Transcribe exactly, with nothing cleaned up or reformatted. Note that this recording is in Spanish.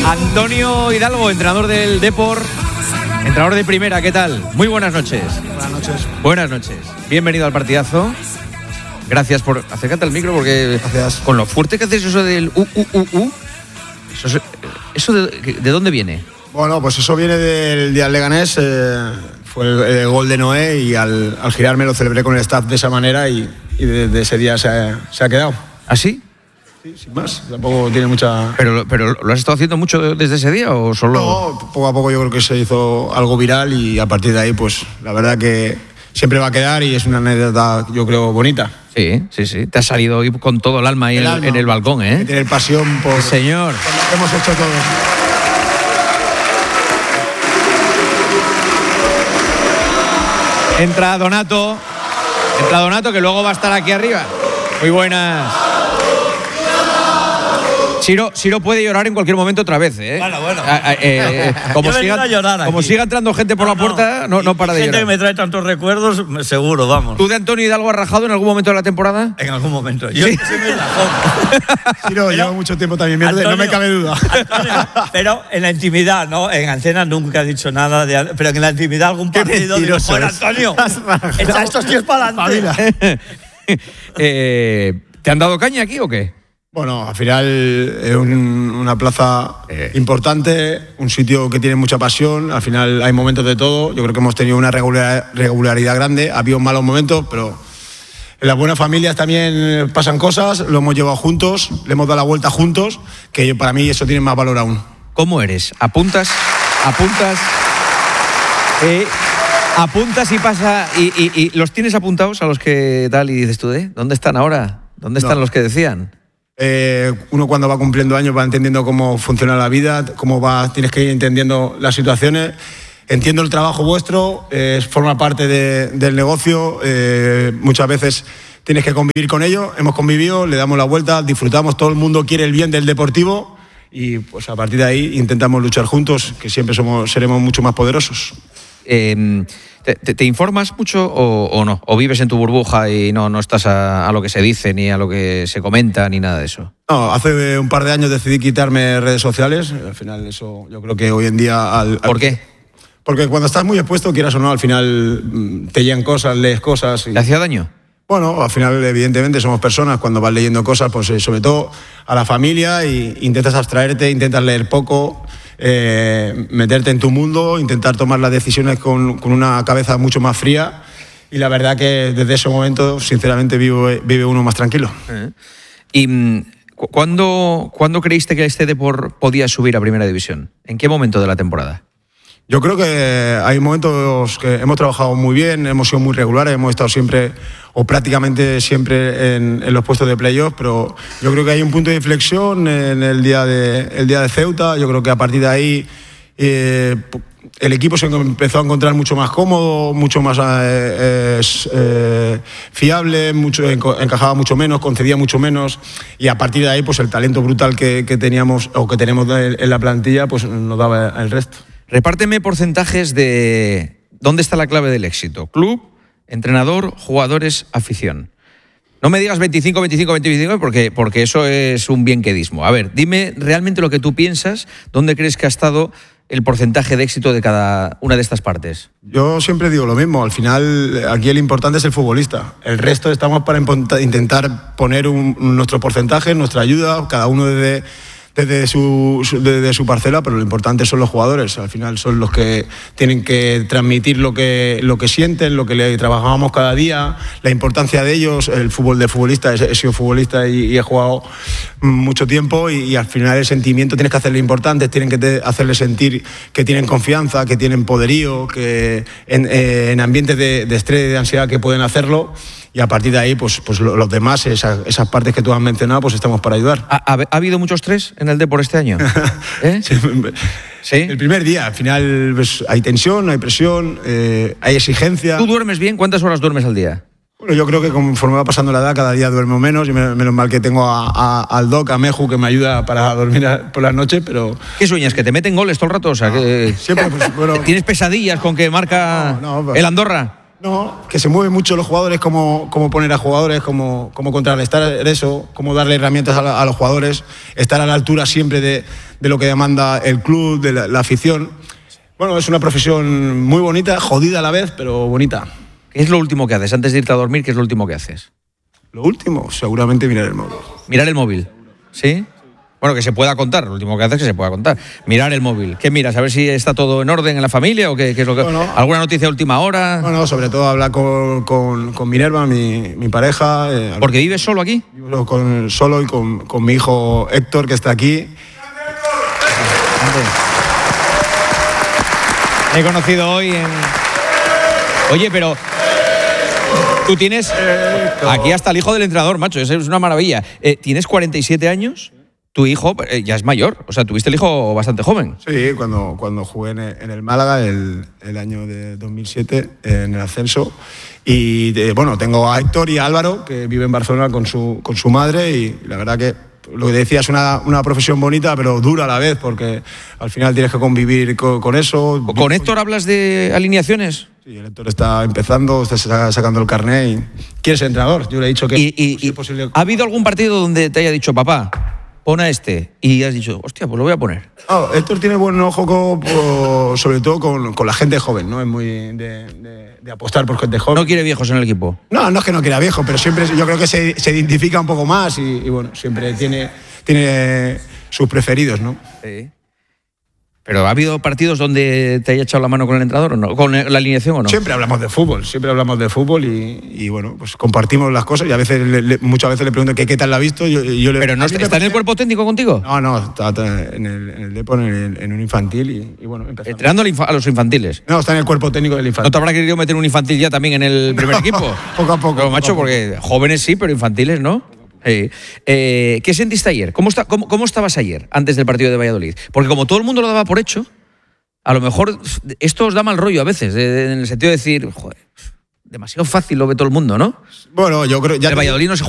Antonio Hidalgo, entrenador del Depor, entrenador de primera, ¿qué tal? Muy buenas noches. Buenas noches. Buenas noches. Bienvenido al partidazo. Gracias por... Acércate al micro porque... Gracias. Con lo fuerte que haces eso del U, U, U, U... Eso, es, eso de, ¿de dónde viene? Bueno, pues eso viene del día del Leganés. Eh, fue el, el gol de Noé y al, al girarme lo celebré con el staff de esa manera y, y desde ese día se ha, se ha quedado. ¿Ah, sí? Sí, sin más. Tampoco tiene mucha... ¿Pero, pero lo has estado haciendo mucho desde ese día o solo...? No, poco a poco yo creo que se hizo algo viral y a partir de ahí, pues la verdad que siempre va a quedar y es una anécdota, yo creo, bonita. Sí, sí, sí. Te has salido hoy con todo el alma ahí el en, alma, en el balcón, ¿eh? Tener pasión por... Sí, señor. Por lo que hemos hecho todos. Entra Donato. Entra Donato, que luego va a estar aquí arriba. Muy buenas. Siro, Siro puede llorar en cualquier momento otra vez, ¿eh? Bueno, bueno. A, a, eh, como siga, como siga entrando gente por no, la puerta, no, no, no para de gente llorar. Gente que me trae tantos recuerdos, seguro, vamos. ¿Tú de Antonio Hidalgo has rajado en algún momento de la temporada? En algún momento. Yo sí. soy muy rajón. Siro, llevo mucho tiempo también, Antonio, no me cabe duda. Antonio, pero en la intimidad, ¿no? En antena nunca he dicho nada, de, pero en la intimidad algún partido digo, bueno, Antonio, echa estos tíos para adelante. eh, ¿Te han dado caña aquí o qué? Bueno, al final es un, una plaza eh. importante, un sitio que tiene mucha pasión, al final hay momentos de todo, yo creo que hemos tenido una regular, regularidad grande, ha habido malos momentos, pero en las buenas familias también pasan cosas, lo hemos llevado juntos, le hemos dado la vuelta juntos, que yo, para mí eso tiene más valor aún. ¿Cómo eres? ¿Apuntas? ¿Apuntas? Eh, ¿Apuntas y pasa? Y, y, y los tienes apuntados a los que tal y dices tú, ¿eh? ¿Dónde están ahora? ¿Dónde están no. los que decían? Eh, uno cuando va cumpliendo años va entendiendo cómo funciona la vida, cómo va, tienes que ir entendiendo las situaciones. Entiendo el trabajo vuestro, eh, forma parte de, del negocio, eh, muchas veces tienes que convivir con ello. Hemos convivido, le damos la vuelta, disfrutamos, todo el mundo quiere el bien del deportivo y pues a partir de ahí intentamos luchar juntos, que siempre somos, seremos mucho más poderosos. Eh, ¿te, te, ¿Te informas mucho o, o no? ¿O vives en tu burbuja y no, no estás a, a lo que se dice, ni a lo que se comenta, ni nada de eso? No, hace un par de años decidí quitarme redes sociales. Al final eso yo creo que hoy en día... Al, al, ¿Por qué? Porque cuando estás muy expuesto, quieras o no, al final te llegan cosas, lees cosas... Y... ¿Te hacía daño? Bueno, al final evidentemente somos personas, cuando vas leyendo cosas, pues sobre todo a la familia, y intentas abstraerte, intentas leer poco... Eh, meterte en tu mundo, intentar tomar las decisiones con, con una cabeza mucho más fría y la verdad que desde ese momento sinceramente vive, vive uno más tranquilo. Uh-huh. ¿Y ¿cuándo, ¿cuándo creíste que este Depor podía subir a Primera División? ¿En qué momento de la temporada? Yo creo que hay momentos que hemos trabajado muy bien, hemos sido muy regulares, hemos estado siempre o prácticamente siempre en, en los puestos de playoff, pero yo creo que hay un punto de inflexión en el día de, el día de Ceuta. Yo creo que a partir de ahí eh, el equipo se empezó a encontrar mucho más cómodo, mucho más eh, eh, fiable, mucho, encajaba mucho menos, concedía mucho menos, y a partir de ahí pues el talento brutal que, que teníamos o que tenemos en la plantilla pues nos daba el resto. Repárteme porcentajes de dónde está la clave del éxito. Club, entrenador, jugadores, afición. No me digas veinticinco, veinticinco, veinticinco, porque, porque eso es un bienquedismo. A ver, dime realmente lo que tú piensas, dónde crees que ha estado el porcentaje de éxito de cada una de estas partes. Yo siempre digo lo mismo, al final aquí el importante es el futbolista. El resto estamos para intentar poner un, nuestro porcentaje, nuestra ayuda, cada uno desde... Desde su, desde su parcela, pero lo importante son los jugadores. Al final son los que tienen que transmitir lo que, lo que sienten, lo que le trabajamos cada día, la importancia de ellos. El fútbol de futbolista, he sido futbolista y, y he jugado mucho tiempo, y, y al final el sentimiento tienes que hacerle importante, tienen que te, hacerle sentir que tienen confianza, que tienen poderío, que en, eh, en ambientes de, de estrés y de ansiedad que pueden hacerlo. Y a partir de ahí, pues, pues los demás, esas, esas partes que tú has mencionado, pues estamos para ayudar. ¿Ha, ha, ha habido mucho estrés en el Depor este año? ¿Eh? Sí. ¿Sí? El primer día, al final pues, hay tensión, hay presión, eh, hay exigencia. ¿Tú duermes bien? ¿Cuántas horas duermes al día? Bueno, yo creo que conforme va pasando la edad, cada día duermo menos, y menos mal que tengo a, a, al Doc, a Meju, que me ayuda para dormir por las noches, pero... ¿Qué sueñas? ¿Que te meten goles todo el rato? O sea, no, que... Siempre, pues, bueno... ¿Tienes pesadillas con que marca no, no, pues... el Andorra? No, que se mueven mucho los jugadores, cómo, cómo poner a jugadores, cómo, cómo contrarrestar eso, cómo darle herramientas a, la, a los jugadores, estar a la altura siempre de, de lo que demanda el club, de la, la afición. Bueno, es una profesión muy bonita, jodida a la vez, pero bonita. ¿Qué es lo último que haces? Antes de irte a dormir, ¿qué es lo último que haces? Lo último, seguramente mirar el móvil. ¿Mirar el móvil? ¿Sí? Bueno, que se pueda contar, lo último que haces es que se pueda contar. Mirar el móvil. ¿Qué miras? ¿A ver si está todo en orden en la familia o qué, qué es lo que... Bueno, ¿alguna noticia de última hora? Bueno, sobre todo hablar con, con, con Minerva, mi, mi pareja. Eh, ¿Porque vives solo aquí? Vivo con, solo y con, con mi hijo Héctor, que está aquí. He conocido hoy en... Oye, pero... Tú tienes... Aquí hasta el hijo del entrenador, macho, eso es una maravilla. Eh, ¿Tienes cuarenta y siete años? Tu hijo eh, ya es mayor, o sea, tuviste el hijo bastante joven. Sí, cuando, cuando jugué en el, en el Málaga el, el año de dos mil siete, en el ascenso. Y eh, bueno, tengo a Héctor y a Álvaro, que viven en Barcelona con su, con su madre, y la verdad que lo que decía es una, una profesión bonita, pero dura a la vez, porque al final tienes que convivir con, con eso. ¿Con Héctor hablas de alineaciones? Sí, el Héctor está empezando, está sacando el carnet y quiere ser entrenador. Yo le he dicho que... Y, y, y posible... ¿Ha habido algún partido donde te haya dicho, papá, pon a este? Y has dicho, hostia, pues lo voy a poner. Oh, Héctor tiene buen ojo, con, por, sobre todo con, con la gente joven, ¿no? Es muy de, de, de apostar por gente joven. ¿No quiere viejos en el equipo? No, no es que no quiera viejos, pero siempre yo creo que se, se identifica un poco más y, y bueno, siempre tiene, tiene sus preferidos, ¿no? Sí. ¿Pero ha habido partidos donde te haya echado la mano con el entrenador o no? ¿Con la alineación o no? Siempre hablamos de fútbol, siempre hablamos de fútbol y, y bueno, pues compartimos las cosas y a veces le, le, muchas veces le pregunto ¿qué, qué tal la ha visto? Yo, yo le, ¿Pero no está, está en el cuerpo técnico contigo? No, no, está, está en el, en el Depor, en, el, en un infantil y, y bueno, empezamos. ¿Entrenando a los infantiles? No, está en el cuerpo técnico del infantil. ¿No te habrá querido meter un infantil ya también en el primer no, equipo? Poco a poco. Pero, poco macho, a poco. Porque jóvenes sí, pero infantiles no. Sí. Eh, ¿Qué sentiste ayer? ¿Cómo, está, cómo, ¿Cómo estabas ayer, antes del partido de Valladolid? Porque como todo el mundo lo daba por hecho, a lo mejor esto os da mal rollo a veces, en el sentido de decir, joder, demasiado fácil lo ve todo el mundo, ¿no? Bueno, yo creo... Ya el Valladolid no se